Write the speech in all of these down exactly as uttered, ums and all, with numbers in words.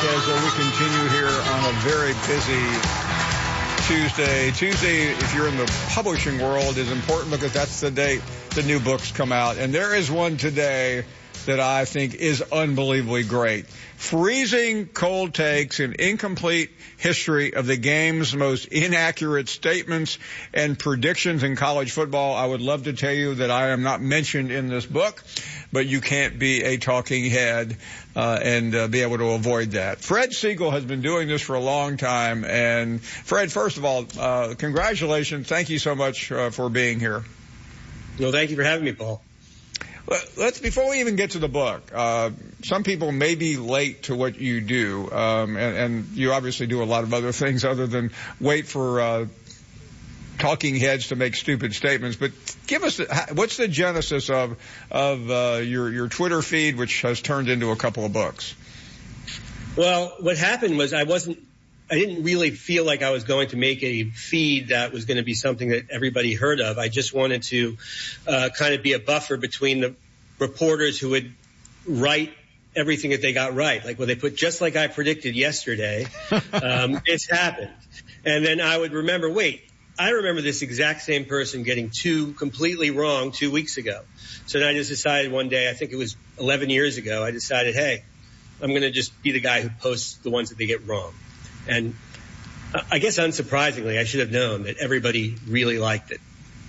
as uh, we continue here on a very busy Tuesday. Tuesday, if you're in the publishing world, is important because that's the day the new books come out. And there is one today that I think is unbelievably great. Freezing Cold Takes, an incomplete history of the game's most inaccurate statements and predictions in college football. I would love to tell you that I am not mentioned in this book, but you can't be a talking head uh, and uh, be able to avoid that. Fred Siegel has been doing this for a long time. And, Fred, first of all, uh, congratulations. Thank you so much uh, for being here. Well, thank you for having me, Paul. Let's, before we even get to the book, uh, some people may be late to what you do, um, and, and you obviously do a lot of other things other than wait for uh, talking heads to make stupid statements. But give us, what's the genesis of of uh, your your Twitter feed, which has turned into a couple of books? Well, what happened was I wasn't. I didn't really feel like I was going to make a feed that was going to be something that everybody heard of. I just wanted to uh, kind of be a buffer between the reporters who would write everything that they got right. Like, well, they put just like I predicted yesterday, um, it's happened. And then I would remember, wait, I remember this exact same person getting two completely wrong two weeks ago. So then I just decided one day, I think it was eleven years ago, I decided, hey, I'm going to just be the guy who posts the ones that they get wrong. And I guess unsurprisingly, I should have known that everybody really liked it.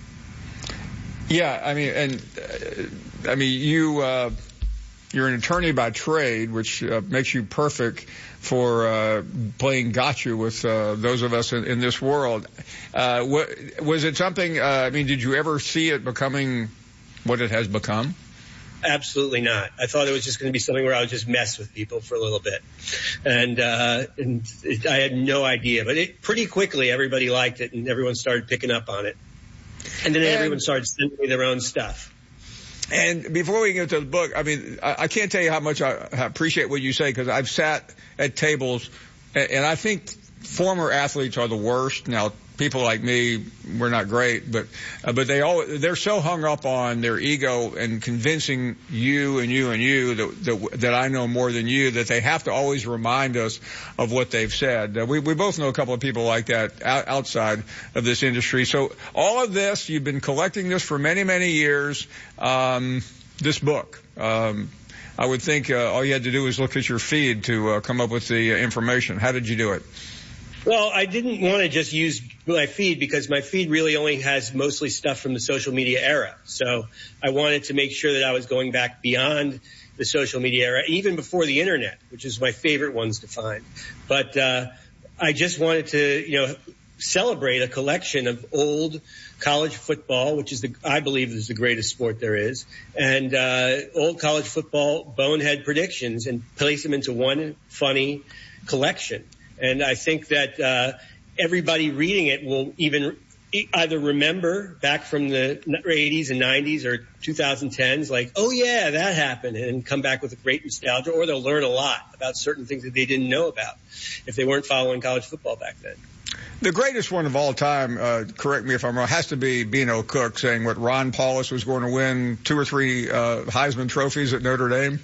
Yeah, I mean, and uh, I mean, you uh, you're an attorney by trade, which uh, makes you perfect for uh, playing gotcha with uh, those of us in, in this world. Uh, what, was it something? Uh, I mean, did you ever see it becoming what it has become? Absolutely not. I thought it was just going to be something where I would just mess with people for a little bit. And, uh, and it, I had no idea, but it pretty quickly everybody liked it and everyone started picking up on it. And then and, everyone started sending me their own stuff. And before we get to the book, I mean, I, I can't tell you how much I appreciate what you say because I've sat at tables and, and I think former athletes are the worst. Now, people like me, we're not great, but uh, but they all they're so hung up on their ego and convincing you and you and you that that, that I know more than you that they have to always remind us of what they've said. Uh, we we both know a couple of people like that out, outside of this industry. So all of this, you've been collecting this for many many years. Um, this book. Um, I would think uh, all you had to do was look at your feed to uh, come up with the uh, information. How did you do it? Well, I didn't want to just use my feed because my feed really only has mostly stuff from the social media era. So I wanted to make sure that I was going back beyond the social media era, even before the internet, which is my favorite ones to find. But uh I just wanted to, you know, celebrate a collection of old college football, which is the, I believe is the greatest sport there is, and uh old college football bonehead predictions and place them into one funny collection. And I think that uh everybody reading it will even either remember back from the eighties and nineties or twenty tens, like, oh, yeah, that happened, and come back with a great nostalgia, or they'll learn a lot about certain things that they didn't know about if they weren't following college football back then. The greatest one of all time, uh, correct me if I'm wrong, has to be Beano Cook saying what Ron Paulus was going to win two or three uh, Heisman trophies at Notre Dame.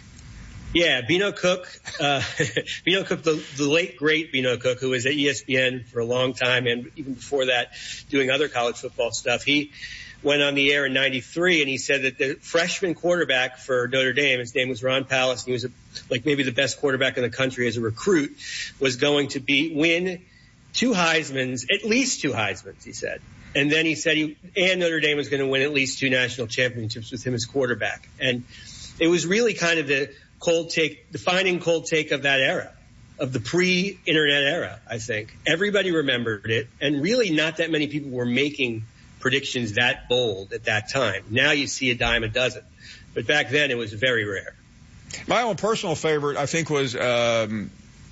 Yeah, Beano Cook, uh, Beano Cook, the, the late great Beano Cook, who was at E S P N for a long time and even before that doing other college football stuff. He went on the air in ninety-three and he said that the freshman quarterback for Notre Dame, his name was Ron Paulus, and he was a, like maybe the best quarterback in the country as a recruit, was going to be win two Heismans, at least two Heismans, he said. And then he said he, and Notre Dame was going to win at least two national championships with him as quarterback. And it was really kind of the cold take, defining cold take of that era, of the pre-internet era, I think. Everybody remembered it, and really not that many people were making predictions that bold at that time. Now you see a dime a dozen. But back then it was very rare. My own personal favorite, I think, was um,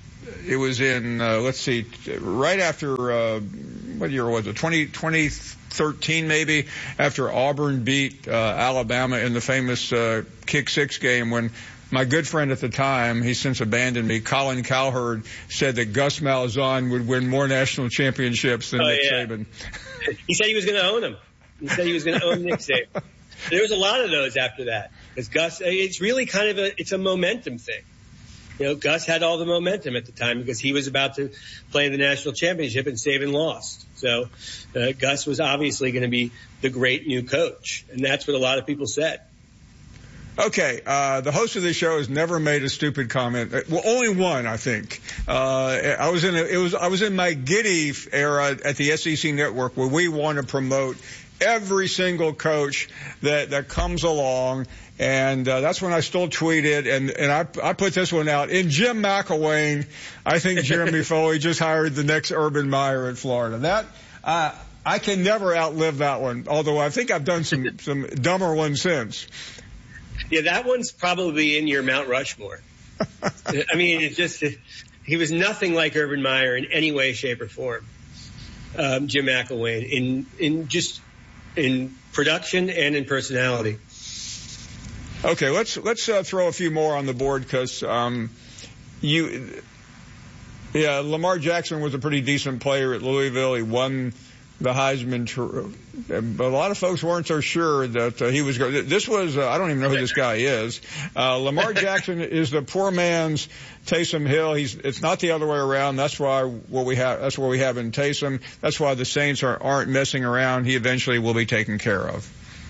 it was in, uh, let's see, right after, uh, what year was it, twenty, twenty thirteen maybe, after Auburn beat uh, Alabama in the famous uh, kick six game when my good friend at the time, he's since abandoned me, Colin Cowherd, said that Gus Malzahn would win more national championships than oh, Nick yeah. Saban. He said he was going to own him. He said he was going to own Nick Saban. There was a lot of those after that. Because Gus, it's really kind of a, it's a momentum thing. You know, Gus had all the momentum at the time because he was about to play in the national championship and Saban lost. So uh, Gus was obviously going to be the great new coach, and that's what a lot of people said. Okay, uh, the host of this show has never made a stupid comment. Well, only one, I think. Uh, I was in a, it was I was in my giddy era at the S E C Network where we want to promote every single coach that that comes along, and uh, that's when I still tweeted, and and I I put this one out. In Jim McElwain, I think Jeremy Foley just hired the next Urban Meyer in Florida. That uh, I can never outlive that one. Although I think I've done some some dumber ones since. Yeah, that one's probably in your Mount Rushmore. I mean, it's just, he was nothing like Urban Meyer in any way, shape, or form. Um, Jim McElwain in, in just, in production and in personality. Okay, let's, let's, uh, throw a few more on the board because, um, you, yeah, Lamar Jackson was a pretty decent player at Louisville. He won the Heisman. But a lot of folks weren't so sure that uh, he was going. This was, uh, I don't even know who this guy is. Uh, Lamar Jackson is the poor man's Taysom Hill. He's, it's not the other way around. That's why what we have, that's what we have in Taysom. That's why the Saints are, aren't messing around. He eventually will be taken care of.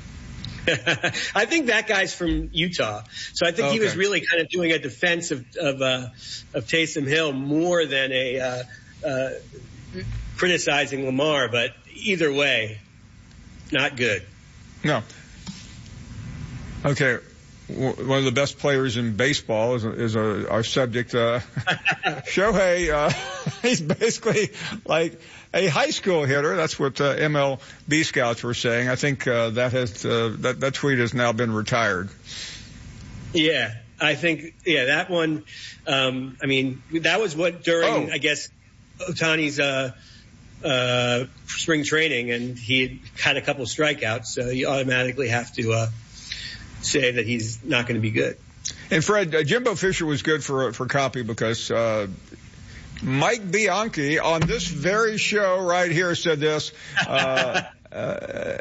I think that guy's from Utah. So I think okay. He was really kind of doing a defense of, of, uh, of Taysom Hill more than a, uh, uh, criticizing Lamar, but either way, not good. No. Okay. One of the best players in baseball is, is a, our subject. Uh, Shohei, uh, he's basically like a high school hitter. That's what uh, M L B scouts were saying. I think uh, that has uh, that that tweet has now been retired. Yeah, I think yeah that one. Um, I mean, that was what during oh. I guess Ohtani's uh, uh, spring training, and he had a couple strikeouts, so you automatically have to uh, say that he's not going to be good. And Fred, uh, Jimbo Fisher was good for for copy because uh, Mike Bianchi on this very show right here said this uh, uh,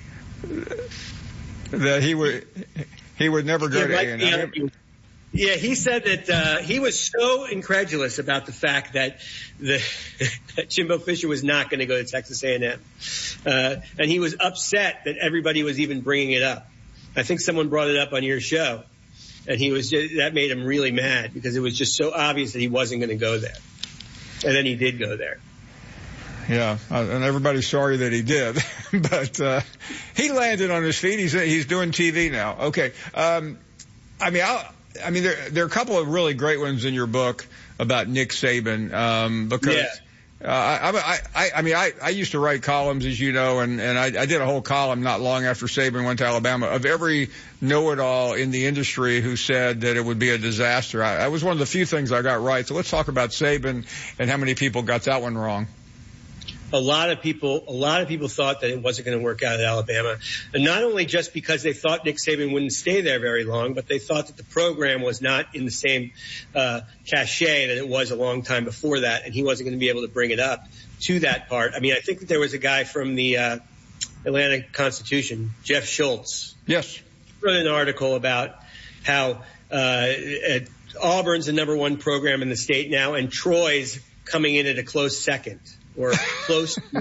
that he would he would never go yeah, to A and M. Yeah, he said that uh, he was so incredulous about the fact that the that Jimbo Fisher was not going to go to Texas A and M, uh, and he was upset that everybody was even bringing it up. I think someone brought it up on your show, and he was just, that made him really mad because it was just so obvious that he wasn't going to go there, and then he did go there. Yeah, uh, and everybody's sorry that he did, but uh, he landed on his feet. He's he's doing T V now. Okay, um, I mean, I'll, I mean, there there are a couple of really great ones in your book about Nick Saban, um, because. Yeah. Uh, I, I, I mean, I, I used to write columns, as you know, and, and I, I did a whole column not long after Saban went to Alabama of every know-it-all in the industry who said that it would be a disaster. I, I was one of the few things I got right. So let's talk about Saban and how many people got that one wrong. A lot of people, a lot of people thought that it wasn't going to work out at Alabama. And not only just because they thought Nick Saban wouldn't stay there very long, but they thought that the program was not in the same, uh, cachet that it was a long time before that. And he wasn't going to be able to bring it up to that part. I mean, I think that there was a guy from the, uh, Atlanta Constitution, Jeff Schultz. Yes. Wrote an article about how, uh, Auburn's the number one program in the state now, and Troy's coming in at a close second. Or close to.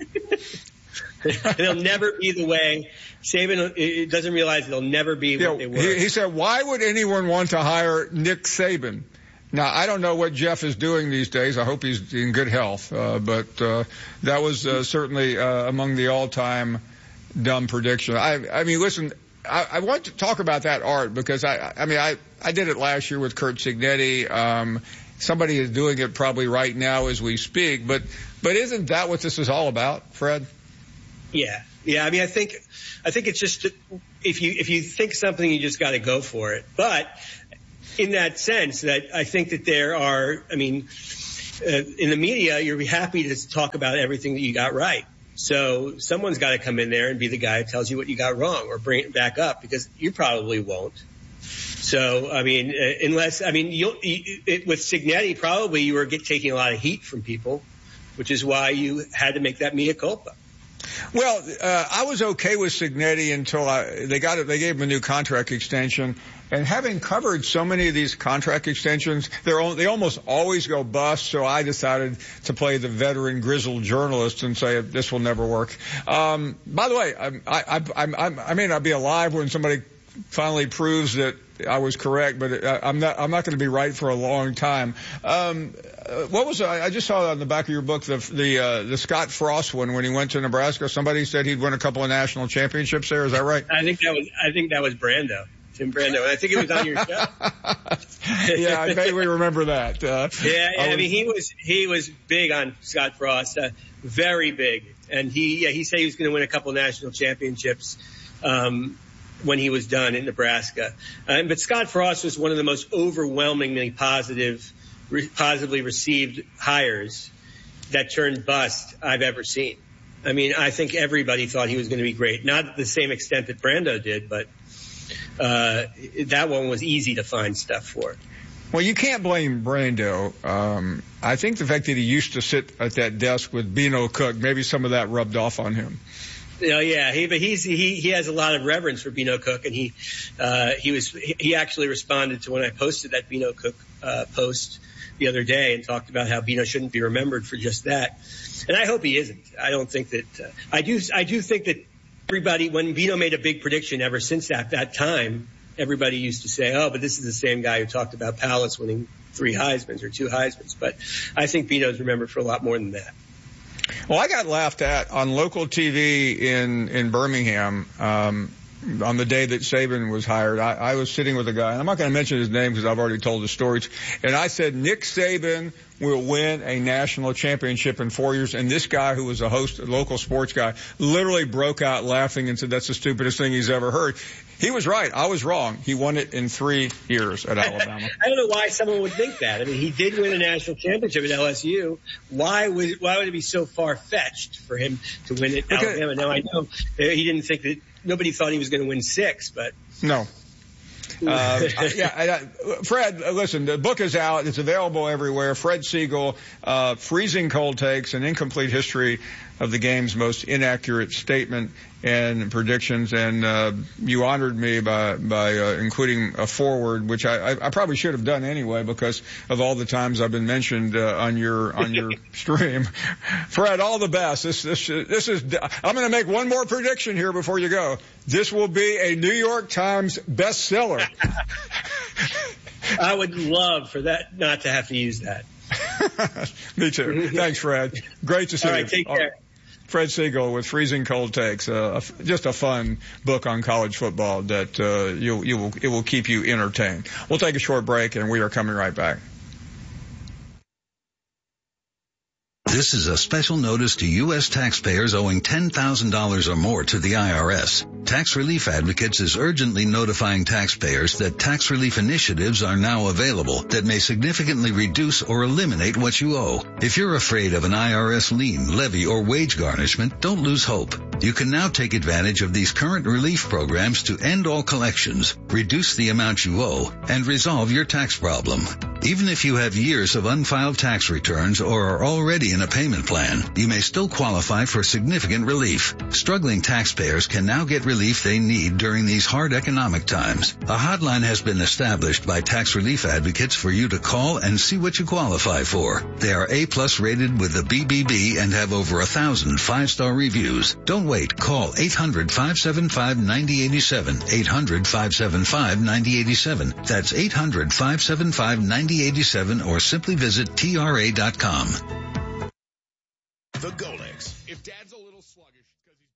They'll never be the way. Saban it doesn't realize they'll never be what you know, they were. He, he said, why would anyone want to hire Nick Saban? Now, I don't know what Jeff is doing these days. I hope he's in good health. Uh, but uh, that was uh, certainly uh, among the all-time dumb predictions. I, I mean, listen, I, I want to talk about that art because, I, I mean, I, I did it last year with Curt Cignetti. Um, somebody is doing it probably right now as we speak. But But isn't that what this is all about, Fred? Yeah. Yeah. I mean, I think, I think it's just, if you, if you think something, you just got to go for it. But in that sense that I think that there are, I mean, uh, in the media, you're happy to talk about everything that you got right. So someone's got to come in there and be the guy who tells you what you got wrong or bring it back up because you probably won't. So, I mean, uh, unless, I mean, you'll, you, it, with Cignetti, probably you were get, taking a lot of heat from people, which is why you had to make that mea culpa. Well, uh, I was okay with Cignetti until I, they got it, they gave him a new contract extension. And having covered so many of these contract extensions, they're all, they almost always go bust. So I decided to play the veteran grizzled journalist and say this will never work. Um, by the way, I, I, I, I, I may not be alive when somebody finally proves that I was correct, but I'm not. I'm not going to be right for a long time. Um, what was I, I just saw on the back of your book the the uh, the Scott Frost one when he went to Nebraska. Somebody said he'd win a couple of national championships there. Is that right? I think that was. I think that was Brando. Tim Brando. I think it was on your show. Yeah, I vaguely remember that. Uh, yeah, yeah I, was, I mean, he was he was big on Scott Frost, uh, very big, and he yeah, he said he was going to win a couple national championships um, when he was done in Nebraska. Uh, but Scott Frost was one of the most overwhelmingly positive, re- positively received hires that turned bust I've ever seen. I mean, I think everybody thought he was going to be great, not to the same extent that Brando did, but. Uh, that one was easy to find stuff for. Well, you can't blame Brando. Um, I think the fact that he used to sit at that desk with Beano Cook, maybe some of that rubbed off on him. Yeah, yeah, he, but he's, he, he has a lot of reverence for Beano Cook, and he, uh, he was, he actually responded to when I posted that Beano Cook, uh, post the other day and talked about how Beano shouldn't be remembered for just that. And I hope he isn't. I don't think that, uh, I do, I do think that everybody, when Beano made a big prediction ever since that, that time, everybody used to say, oh, but this is the same guy who talked about Palace winning three Heismans or two Heismans. But I think Beano's remembered for a lot more than that. Well, I got laughed at on local T V in, in Birmingham, um, on the day that Saban was hired. I, I was sitting with a guy, and I'm not going to mention his name because I've already told the stories. And I said, Nick Saban will win a national championship in four years. And this guy, who was a host, a local sports guy, literally broke out laughing and said, that's the stupidest thing he's ever heard. He was right. I was wrong. He won it in three years at Alabama. I don't know why someone would think that. I mean, he did win a national championship at L S U. Why would, why would it be so far-fetched for him to win it at Alabama? Now, I know he didn't think that, nobody thought he was going to win six, but. No. Uh, yeah, I, I, Fred, listen, the book is out. It's available everywhere. Fred Siegel, uh, Freezing Cold Takes, an incomplete history of the game's most inaccurate statement and predictions. And, uh, you honored me by, by, uh, including a foreword, which I, I, I probably should have done anyway because of all the times I've been mentioned, uh, on your, on your stream. Fred, all the best. This, this, this is, I'm going to make one more prediction here before you go. This will be a New York Times bestseller. I would love for that not to have to use that. Me too. Thanks, Fred. Great to see you. All right, take care. Fred Siegel with Freezing Cold Takes, uh, just a fun book on college football that uh, you, you will, it will keep you entertained. We'll take a short break, and we are coming right back. This is a special notice to U S taxpayers owing ten thousand dollars or more to the I R S. Tax Relief Advocates is urgently notifying taxpayers that tax relief initiatives are now available that may significantly reduce or eliminate what you owe. If you're afraid of an I R S lien, levy, or wage garnishment, don't lose hope. You can now take advantage of these current relief programs to end all collections, reduce the amount you owe, and resolve your tax problem. Even if you have years of unfiled tax returns or are already in a payment plan, you may still qualify for significant relief. Struggling taxpayers can now get relief they need during these hard economic times. A hotline has been established by Tax Relief Advocates for you to call and see what you qualify for. They are A-plus rated with the B B B and have over a thousand five-star reviews. Don't wait. Call eight hundred, five seven five, nine zero eight seven. eight hundred, five seven five, nine zero eight seven. That's eight hundred, five seven five, nine zero eight seven or simply visit T R A dot com. The Golex. If Dad's a little sluggish because he's